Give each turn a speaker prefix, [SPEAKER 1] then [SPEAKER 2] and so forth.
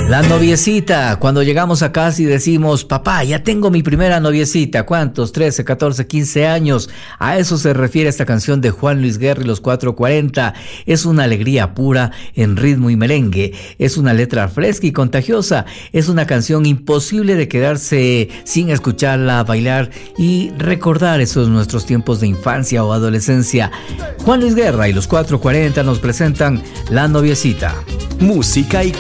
[SPEAKER 1] La noviecita, cuando llegamos a casa y decimos, papá, ya tengo mi primera noviecita. ¿Cuántos? 13, 14, 15 años. A eso se refiere esta canción de Juan Luis Guerra y los 440. Es una alegría pura en ritmo y merengue. Es una letra fresca y contagiosa. Es una canción imposible de quedarse sin escucharla, bailar y recordar esos nuestros tiempos de infancia o adolescencia. Juan Luis Guerra y los 440 nos presentan La noviecita.
[SPEAKER 2] Música y